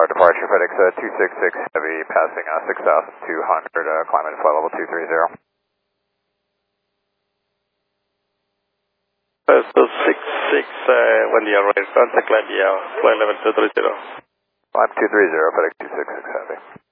departure, FedEx 266 Heavy, passing 6,200, climbing to flight level 230. FedEx 266, when you arrive, contact climb flight level 230. Climb 230, FedEx 266 Heavy.